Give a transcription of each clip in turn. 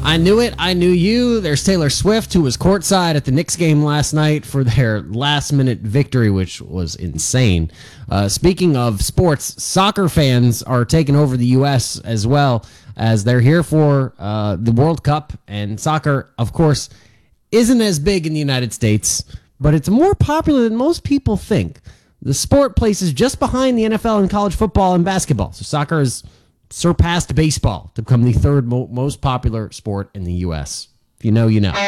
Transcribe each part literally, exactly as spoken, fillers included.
I knew it. I knew you. There's Taylor Swift, who was courtside at the Knicks game last night for their last-minute victory, which was insane. Uh, speaking of sports, soccer fans are taking over the U S as well, as they're here for uh, the World Cup. And soccer, of course, isn't as big in the United States, but it's more popular than most people think. The sport places just behind the N F L and college football and basketball. So soccer is surpassed baseball to become the third mo- most popular sport in the U S. If you know, you know.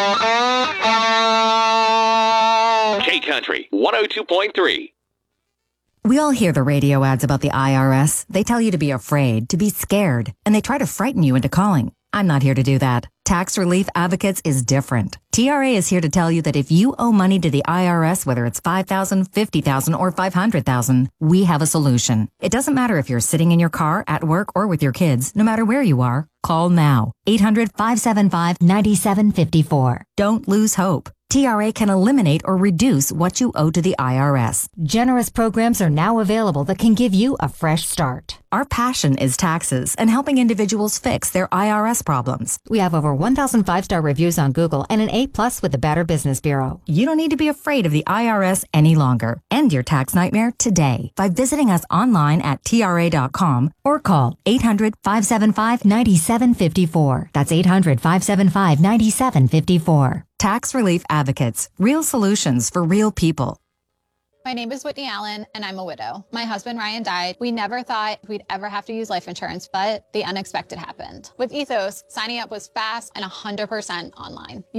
K-Country, one oh two point three. We all hear the radio ads about the I R S. They tell you to be afraid, to be scared, and they try to frighten you into calling. I'm not here to do that. Tax Relief Advocates is different. T R A is here to tell you that if you owe money to the I R S, whether it's five thousand dollars, fifty thousand dollars, or five hundred thousand dollars, we have a solution. It doesn't matter if you're sitting in your car, at work, or with your kids. No matter where you are, call now. eight hundred, five seven five, nine seven five four. Don't lose hope. T R A can eliminate or reduce what you owe to the I R S. Generous programs are now available that can give you a fresh start. Our passion is taxes and helping individuals fix their I R S problems. We have over one thousand five-star reviews on Google and an A plus with the Better Business Bureau. You don't need to be afraid of the I R S any longer. End your tax nightmare today by visiting us online at T R A dot com or call eight hundred, five seven five, nine seven five four. That's eight hundred, five seven five, nine seven five four. Tax Relief Advocates. Real solutions for real people. My name is Whitney Allen, and I'm a widow. My husband, Ryan, died. We never thought we'd ever have to use life insurance, but the unexpected happened. With Ethos, signing up was fast and one hundred percent online.